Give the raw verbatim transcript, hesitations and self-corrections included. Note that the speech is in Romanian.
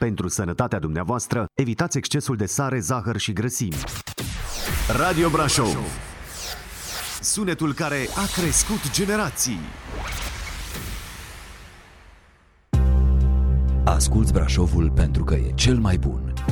Pentru sănătatea dumneavoastră, evitați excesul de sare, zahăr și grăsimi. Radio Brașov, sunetul care a crescut generații. Asculți Brașovul pentru că e cel mai bun.